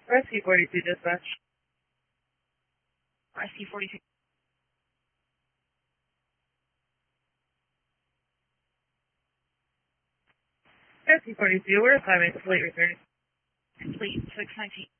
Rescue 42 dispatch. Rescue 42. Rescue 42, we're assignment complete return. Complete, 619.